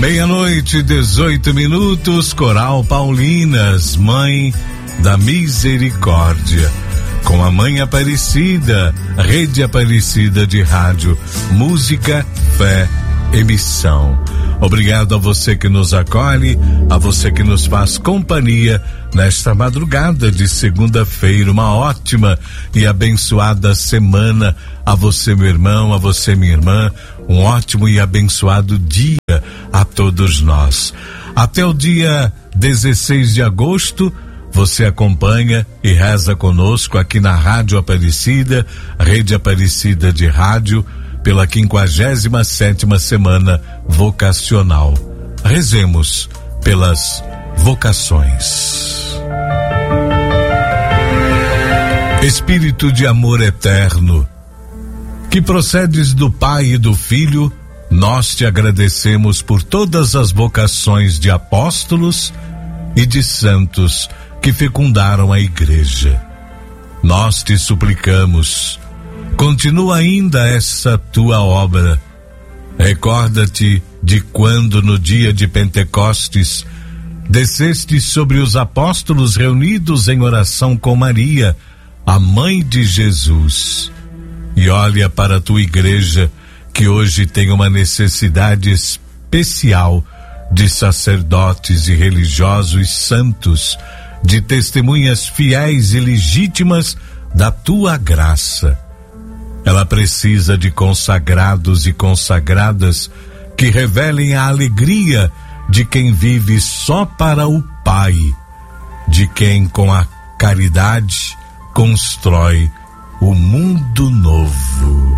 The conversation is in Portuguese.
Meia-noite, 18 minutos, Coral Paulinas, Mãe da Misericórdia, com a Mãe Aparecida, Rede Aparecida de Rádio, Música, Fé e Missão. Obrigado a você que nos acolhe, a você que nos faz companhia nesta madrugada de segunda-feira. Uma ótima e abençoada semana a você, meu irmão, a você, minha irmã. Um ótimo e abençoado dia a todos nós. Até o dia 16 de agosto, você acompanha e reza conosco aqui na Rádio Aparecida, Rede Aparecida de Rádio, pela 57ª semana vocacional. Rezemos pelas vocações. Espírito de amor eterno, que procedes do Pai e do Filho, nós te agradecemos por todas as vocações de apóstolos e de santos que fecundaram a Igreja. Nós te suplicamos, continua ainda essa tua obra. Recorda-te de quando no dia de Pentecostes desceste sobre os apóstolos reunidos em oração com Maria, a mãe de Jesus, e olha para a tua Igreja, que hoje tem uma necessidade especial de sacerdotes e religiosos santos, de testemunhas fiéis e legítimas da tua graça. Ela precisa de consagrados e consagradas que revelem a alegria de quem vive só para o Pai, de quem com a caridade constrói o mundo novo.